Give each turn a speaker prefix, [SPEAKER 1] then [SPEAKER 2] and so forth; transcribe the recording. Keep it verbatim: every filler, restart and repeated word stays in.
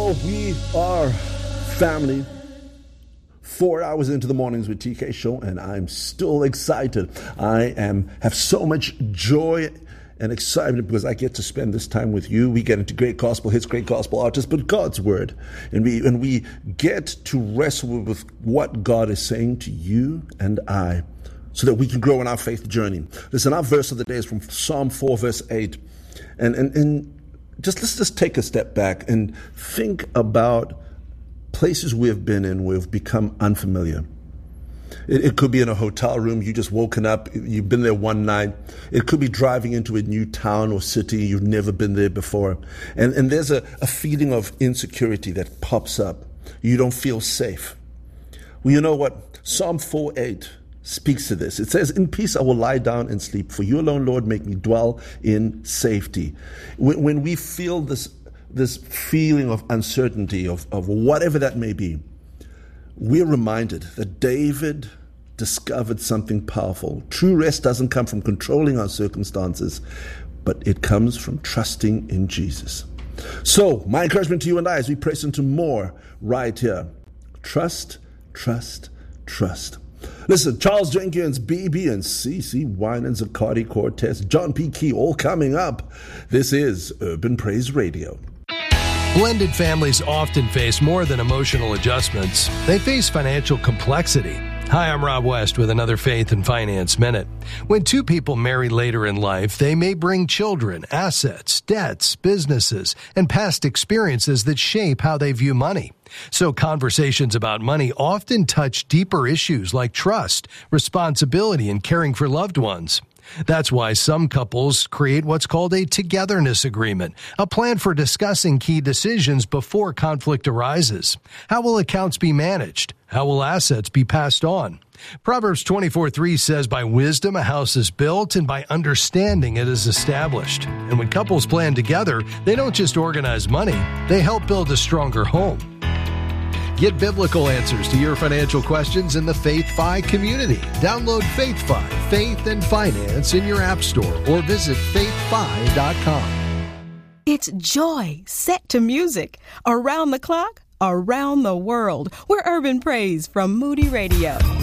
[SPEAKER 1] Well, we are family. Four hours into the Mornings with T K show, and I'm still excited. I am have so much joy and excitement because I get to spend this time with you. We get into great gospel hits, great gospel artists, but God's word, and we and we get to wrestle with what God is saying to you and I, so that we can grow in our faith journey. Listen, our verse of the day is from Psalm four, verse eight, and and and. Just let's just take a step back and think about places we have been in where we've become unfamiliar. It, it could be in a hotel room. You just woken up. You've been there one night. It could be driving into a new town or city. You've never been there before. And, and there's a, a feeling of insecurity that pops up. You don't feel safe. Well, you know what? Psalm four eight speaks to this. It says, "In peace I will lie down and sleep, for you alone, Lord, make me dwell in safety." When, when we feel this this feeling of uncertainty, of, of whatever that may be, we're reminded that David discovered something powerful. True rest doesn't come from controlling our circumstances, but it comes from trusting in Jesus. So, my encouragement to you and I as we press into more right here. Trust, trust, trust. Listen, Charles Jenkins, B B, and C C Winans, Zacardi Cortez, John P. Key, all coming up. This is Urban Praise Radio.
[SPEAKER 2] Blended families often face more than emotional adjustments. They face financial complexity. Hi, I'm Rob West with another Faith and Finance Minute. When two people marry later in life, they may bring children, assets, debts, businesses, and past experiences that shape how they view money. So conversations about money often touch deeper issues like trust, responsibility, and caring for loved ones. That's why some couples create what's called a togetherness agreement, a plan for discussing key decisions before conflict arises. How will accounts be managed? How will assets be passed on? Proverbs twenty-four three says, "By wisdom a house is built, and by understanding it is established." And when couples plan together, they don't just organize money, they help build a stronger home. Get biblical answers to your financial questions in the FaithFi community. Download FaithFi, Faith and Finance in your app store or visit faith fi dot com.
[SPEAKER 3] It's joy set to music. Around the clock, around the world. We're Urban Praise from Moody Radio.